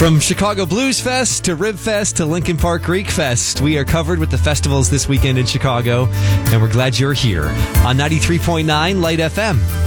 From Chicago Blues Fest to Rib Fest to Lincoln Park Greek Fest, we are covered with the festivals this weekend in Chicago, and we're glad you're here on 93.9 Light FM.